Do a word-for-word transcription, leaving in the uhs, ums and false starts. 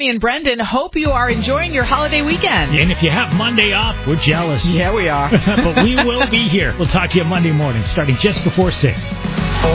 Courtney and Brendan. Hope you are enjoying your holiday weekend. And if you have Monday off, we're jealous. Yeah, we are. But we will be here. We'll talk to you Monday morning, starting just before six.